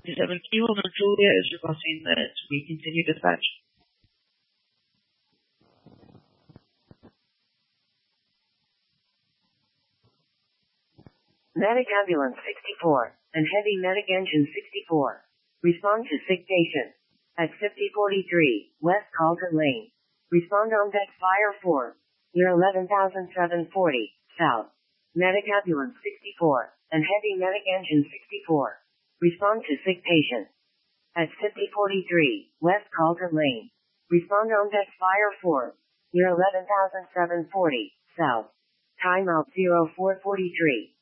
7 Kilo and Julia is requesting that we continue dispatch. Medic Ambulance 64 and Heavy Medic Engine 64. Respond to sick patient. At 5043, West Calton Lane. Respond on deck fire 4. Near 11,740, South. Medic Ambulance 64 and Heavy Medic Engine 64. Respond to sick patient. At 5043, West Calton Lane. Respond on deck fire 4. Near 11,740, South. Timeout 0443.